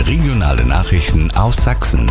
Regionale Nachrichten aus Sachsen.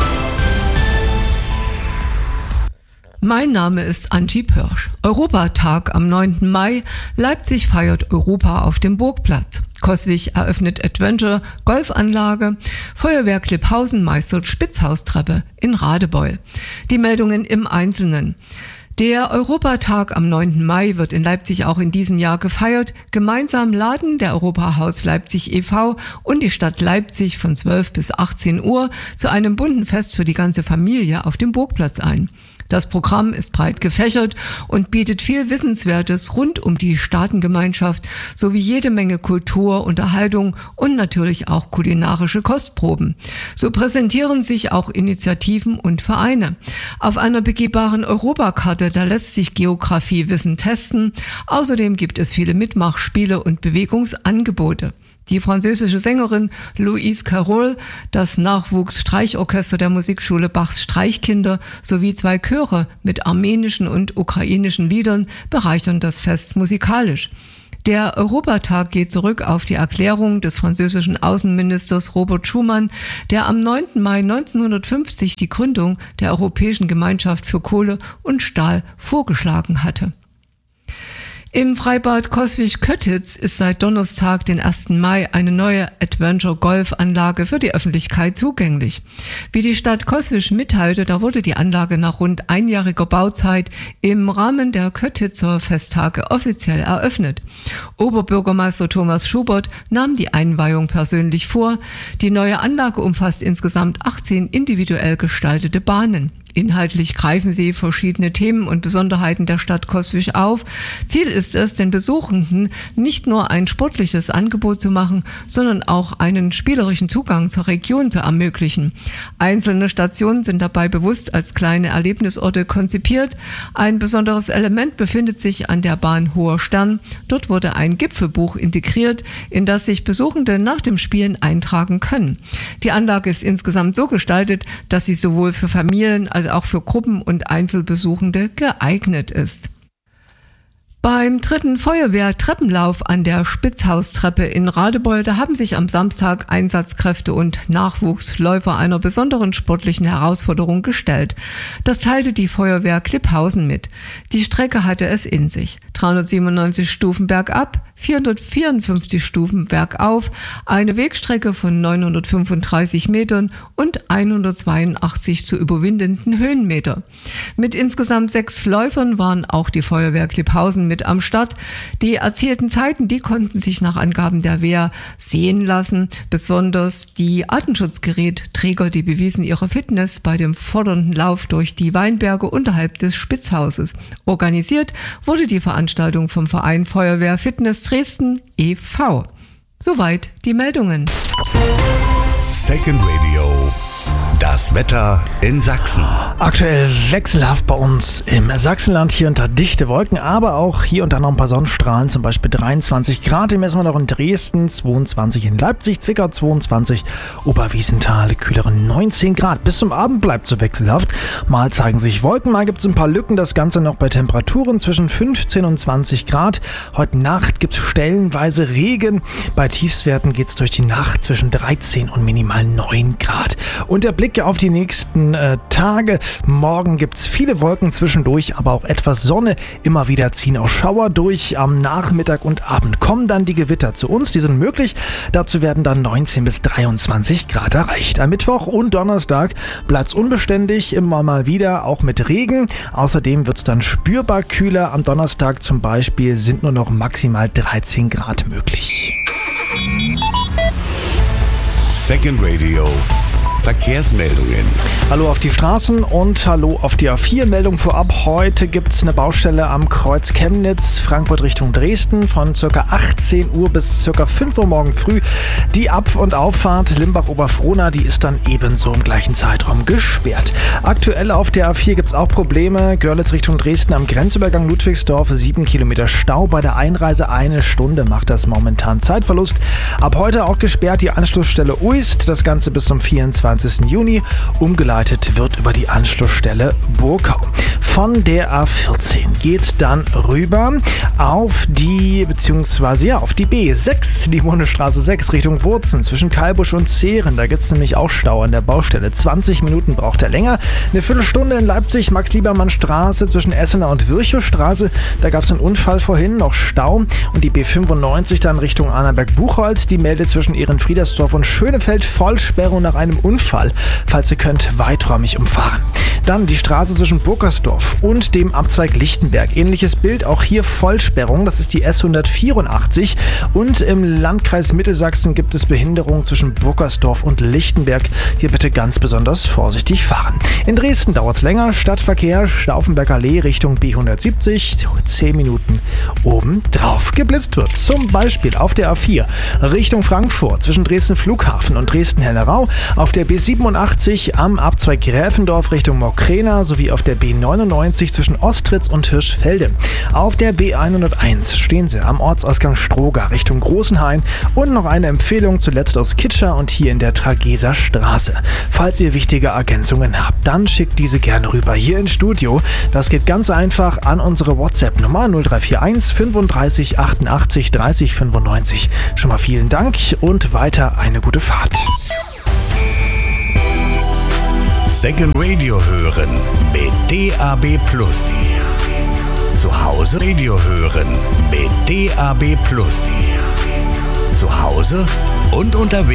Mein Name ist Angie Pörsch. Europatag am 9. Mai. Leipzig feiert Europa auf dem Burgplatz. Coswig eröffnet Adventure Golfanlage. Feuerwehr Klipphausen meistert Spitzhaustreppe in Radebeul. Die Meldungen im Einzelnen. Der Europatag am 9. Mai wird in Leipzig auch in diesem Jahr gefeiert. Gemeinsam laden der Europahaus Leipzig e.V. und die Stadt Leipzig von 12 bis 18 Uhr zu einem bunten Fest für die ganze Familie auf dem Burgplatz ein. Das Programm ist breit gefächert und bietet viel Wissenswertes rund um die Staatengemeinschaft sowie jede Menge Kultur, Unterhaltung und natürlich auch kulinarische Kostproben. So präsentieren sich auch Initiativen und Vereine. Auf einer begehbaren Europakarte, da lässt sich Geografiewissen testen. Außerdem gibt es viele Mitmachspiele und Bewegungsangebote. Die französische Sängerin Louise Carroll, das Nachwuchsstreichorchester der Musikschule Bachs Streichkinder sowie 2 Chöre mit armenischen und ukrainischen Liedern bereichern das Fest musikalisch. Der Europatag geht zurück auf die Erklärung des französischen Außenministers Robert Schuman, der am 9. Mai 1950 die Gründung der Europäischen Gemeinschaft für Kohle und Stahl vorgeschlagen hatte. Im Freibad Coswig-Köttitz ist seit Donnerstag, den 1. Mai, eine neue Adventure-Golf-Anlage für die Öffentlichkeit zugänglich. Wie die Stadt Coswig mitteilte, da wurde die Anlage nach rund einjähriger Bauzeit im Rahmen der Köttitzer Festtage offiziell eröffnet. Oberbürgermeister Thomas Schubert nahm die Einweihung persönlich vor. Die neue Anlage umfasst insgesamt 18 individuell gestaltete Bahnen. Inhaltlich greifen sie verschiedene Themen und Besonderheiten der Stadt Coswig auf. Ziel ist es, den Besuchenden nicht nur ein sportliches Angebot zu machen, sondern auch einen spielerischen Zugang zur Region zu ermöglichen. Einzelne Stationen sind dabei bewusst als kleine Erlebnisorte konzipiert. Ein besonderes Element befindet sich an der Bahn Hoher Stern. Dort wurde ein Gipfelbuch integriert, in das sich Besuchende nach dem Spielen eintragen können. Die Anlage ist insgesamt so gestaltet, dass sie sowohl für Familien als auch für Gruppen und Einzelbesuchende geeignet ist. Beim 3. Feuerwehr-Treppenlauf an der Spitzhaustreppe in Radebeul, da haben sich am Samstag Einsatzkräfte und Nachwuchsläufer einer besonderen sportlichen Herausforderung gestellt. Das teilte die Feuerwehr Klipphausen mit. Die Strecke hatte es in sich. 397 Stufen bergab, 454 Stufen bergauf, eine Wegstrecke von 935 Metern und 182 zu überwindenden Höhenmeter. Mit insgesamt 6 Läufern waren auch die Feuerwehr Klipphausen mit am Start. Die erzielten Zeiten, die konnten sich nach Angaben der Wehr sehen lassen. Besonders die Atemschutzgerätträger, die bewiesen ihre Fitness bei dem fordernden Lauf durch die Weinberge unterhalb des Spitzhauses. Organisiert wurde die Veranstaltung vom Verein Feuerwehr Fitness Dresden e.V. Soweit die Meldungen. Second Radio. Das Wetter in Sachsen. Aktuell wechselhaft bei uns im Sachsenland, hier unter dichte Wolken, aber auch hier und da noch ein paar Sonnenstrahlen, zum Beispiel 23 Grad, die messen wir noch in Dresden, 22 in Leipzig, Zwickau 22, Oberwiesenthal kühlere 19 Grad. Bis zum Abend bleibt so wechselhaft. Mal zeigen sich Wolken, mal gibt es ein paar Lücken, das Ganze noch bei Temperaturen zwischen 15 und 20 Grad. Heute Nacht gibt es stellenweise Regen, bei Tiefstwerten geht es durch die Nacht zwischen 13 und minimal 9 Grad. Und der Blick auf die nächsten Tage. Morgen gibt es viele Wolken zwischendurch, aber auch etwas Sonne. Immer wieder ziehen auch Schauer durch. Am Nachmittag und Abend kommen dann die Gewitter zu uns. Die sind möglich. Dazu werden dann 19 bis 23 Grad erreicht. Am Mittwoch und Donnerstag bleibt es unbeständig, immer mal wieder, auch mit Regen. Außerdem wird es dann spürbar kühler. Am Donnerstag zum Beispiel sind nur noch maximal 13 Grad möglich. Second Radio. Verkehrsmeldungen. Hallo auf die Straßen und hallo auf die A4-Meldung vorab. Heute gibt es eine Baustelle am Kreuz Chemnitz, Frankfurt Richtung Dresden von ca. 18 Uhr bis ca. 5 Uhr morgen früh. Die Ab- und Auffahrt Limbach-Oberfrohna, die ist dann ebenso im gleichen Zeitraum gesperrt. Aktuell auf der A4 gibt es auch Probleme. Görlitz Richtung Dresden am Grenzübergang Ludwigsdorf, 7 Kilometer Stau. Bei der Einreise 1 Stunde macht das momentan Zeitverlust. Ab heute auch gesperrt die Anschlussstelle Uist, das Ganze bis zum 24. Juni. Umgeleitet wird über die Anschlussstelle Burkau. von der A14 geht dann rüber auf die B6, die Bundesstraße 6 Richtung Wurzen zwischen Kalbusch und Zehren. Da gibt es nämlich auch Stau an der Baustelle. 20 Minuten braucht er länger. Eine Viertelstunde in Leipzig, Max-Liebermann-Straße zwischen Essener und Virchow-Straße. Da gab es einen Unfall vorhin, noch Stau. Und die B95 dann Richtung Arneberg-Buchholz. Die meldet zwischen Ehrenfriedersdorf und Schönefeld Vollsperrung nach einem Unfall. Falls ihr könnt, weiträumig umfahren. Dann die Straße zwischen Burkersdorf und dem Abzweig Lichtenberg. Ähnliches Bild, auch hier Vollsperrung. Das ist die S184. Und im Landkreis Mittelsachsen gibt es Behinderungen zwischen Burkersdorf und Lichtenberg. Hier bitte ganz besonders vorsichtig fahren. In Dresden dauert es länger. Stadtverkehr, Stauffenberger Allee Richtung B170. 10 Minuten obendrauf. Geblitzt wird zum Beispiel auf der A4 Richtung Frankfurt zwischen Dresden Flughafen und Dresden-Hellerau. Auf der B87 am Abzweig Gräfendorf Richtung Mokrena sowie auf der B99 zwischen Ostritz und Hirschfelde. Auf der B101 stehen sie am Ortsausgang Stroga Richtung Großenhain und noch eine Empfehlung zuletzt aus Kitscher und hier in der Trageser Straße. Falls ihr wichtige Ergänzungen habt, dann schickt diese gerne rüber hier ins Studio. Das geht ganz einfach an unsere WhatsApp-Nummer 0341 35 88 30 95. Schon mal vielen Dank und weiter eine gute Fahrt. Second Radio hören mit DAB+. Zu Hause Radio hören mit DAB+. Zu Hause und unterwegs.